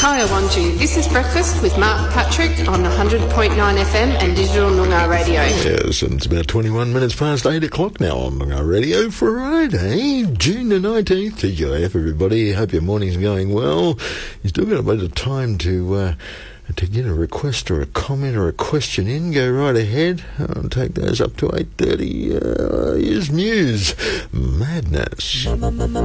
Hi, Awanju. This is Breakfast with Mark Patrick on 100.9 FM and Digital Noongar Radio. Yes, and it's about 21 minutes past 8 o'clock now on Noongar Radio, Friday, June the 19th. TGIF, everybody. Hope your morning's going well. You still got a bit of time to get a request or a comment or a question in. Go right ahead. I'll take those up to 8:30. Here's Muse. Madness.